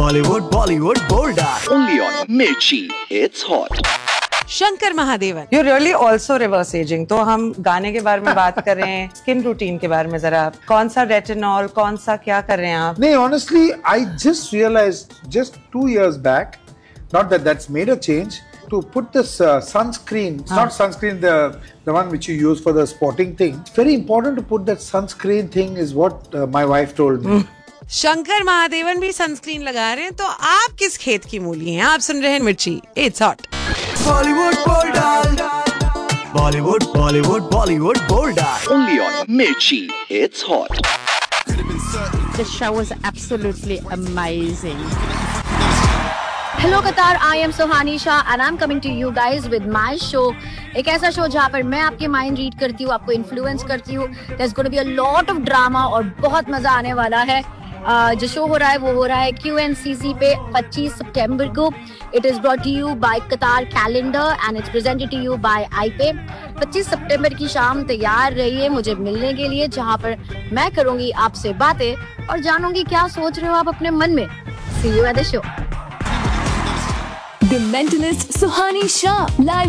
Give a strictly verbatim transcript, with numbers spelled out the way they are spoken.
Bollywood, Bollywood, Bolda. Only on Mirchi. It's hot. Shankar Mahadevan. You're really also reverse aging. तो हम गाने के बारे में बात कर रहे हैं, स्किन रूटीन के बारे में जरा. कौन सा रेटिनॉल, कौन सा क्या कर रहे हैं आप? नहीं, honestly, I just realized just two years back, not that that's made a change, to put this uh, sunscreen. It's not sunscreen, the the one which you use for the sporting thing. It's very important to put that sunscreen thing, is what uh, my wife told me. Shankar Mahadevan भी sunscreen लगा रहे हैं. तो आप किस खेत की मूली हैं? आप सुन रहे हैं मिर्ची. It's hot. Bollywood, Bolda. Bollywood, Bollywood, Bollywood, Bolda. Only on Mirchi. It's hot. The show was absolutely amazing. Hello Qatar, I am Suhani Shah and I'm coming to you guys with my show. एक ऐसा show जहाँ पर मैं आपके mind read करती हूँ, आपको influence करती हूँ. There's going to be a lot of drama और बहुत मजा आने वाला है. uh, जो शो हो रहा है वो हो रहा है Q N C C पे पच्चीस सितंबर को. It is brought to you by Qatar Calendar and it's presented to you by I P A. पच्चीस सितंबर की शाम तैयार रहिए मुझे मिलने के लिए, जहाँ पर मैं करूँगी आपसे बातें और जानूंगी क्या सोच रहे हो आप अपने मन में. See you at the show. The Mentalist Suhani Shah live